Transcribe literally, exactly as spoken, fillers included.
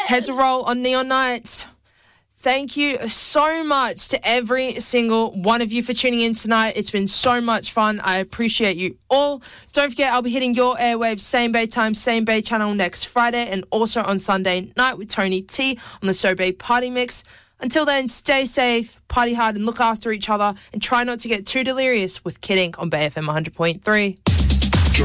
Heads a roll on Neon Nights. Thank you so much to every single one of you for tuning in tonight. It's been so much fun. I appreciate you all. Don't forget, I'll be hitting your airwaves same Bay time, same Bay channel next Friday, and also on Sunday night with Tony T on the So Bay Party Mix. Until then, stay safe, party hard, and look after each other, and try not to get too delirious with Kid Ink on Bay F M one hundred point three.